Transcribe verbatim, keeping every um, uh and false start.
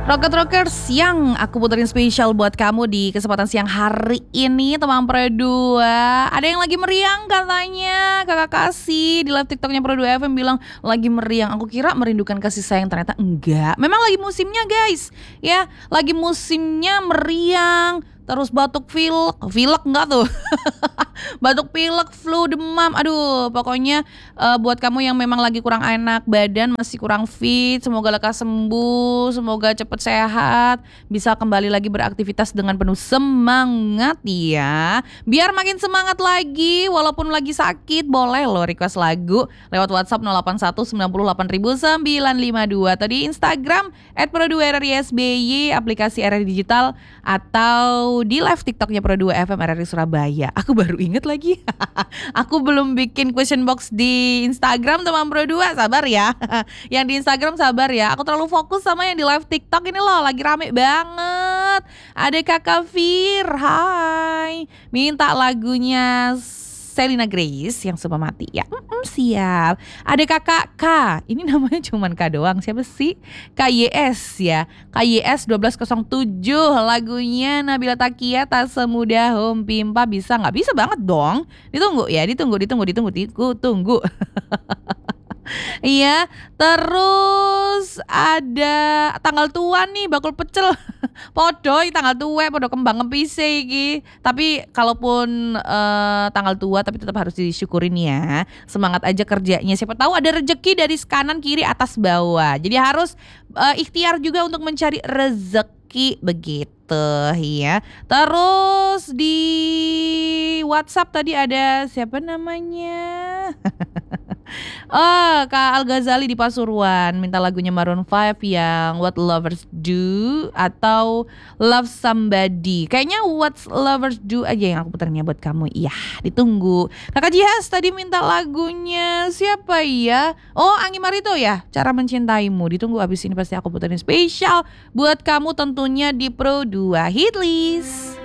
Rocket Rockers yang aku puterin spesial buat kamu di kesempatan siang hari ini teman Pro dua. Ada yang lagi meriang katanya, kakak kasih di live TikToknya Pro dua F M bilang lagi meriang. Aku kira merindukan kasih sayang, ternyata enggak. Memang lagi musimnya guys, ya lagi musimnya meriang. Terus batuk pilek, pilek enggak tuh? Batuk pilek, flu, demam. Aduh, pokoknya uh, buat kamu yang memang lagi kurang enak badan, masih kurang fit, semoga lekas sembuh, semoga cepet sehat, bisa kembali lagi beraktivitas dengan penuh semangat ya. Biar makin semangat lagi, walaupun lagi sakit, boleh lo request lagu lewat WhatsApp nol delapan satu sembilan nol delapan sembilan lima dua atau di Instagram et pro dua r r i s b y, aplikasi R R I Digital, atau di live TikToknya Pro dua F M R R I Surabaya. Aku baru inget lagi. Aku belum bikin question box di Instagram teman Pro dua, sabar ya. Yang di Instagram sabar ya. Aku terlalu fokus sama yang di live TikTok ini loh, lagi rame banget. Ada Kakak Fir, hai. Minta lagunya Selena Grace yang Sumpah Mati ya. Mm-mm, siap. Ada Kakak K. Ini namanya cuman K doang. Siapa sih? K Y S ya. K Y S satu dua nol tujuh. Lagunya Nabila Takia, Tak Semudah Home Pimpa. Bisa nggak? Bisa banget dong. Ditunggu ya. Ditunggu, ditunggu, ditunggu, ditunggu. tunggu. Iya, terus ada tanggal tua nih, bakul pecel. Podo tanggal tua, podo kembang ngepise iki. Tapi kalaupun uh, tanggal tua tapi tetap harus disyukurin ya. Semangat aja kerjanya. Siapa tahu ada rezeki dari kanan kiri atas bawah. Jadi harus uh, ikhtiar juga untuk mencari rezeki begitu ya. Terus di WhatsApp tadi ada siapa namanya? Oh, Kak Al-Ghazali di Pasuruan minta lagunya Maroon lima yang What Lovers Do atau Love Somebody. Kayaknya What Lovers Do aja yang aku puterin ya buat kamu. Iya, ditunggu. Kakak Jihas tadi minta lagunya siapa ya? Oh, Anggi Marito ya, Cara Mencintaimu. Ditunggu, abis ini pasti aku puterin spesial buat kamu tentunya di Pro dua Hit List.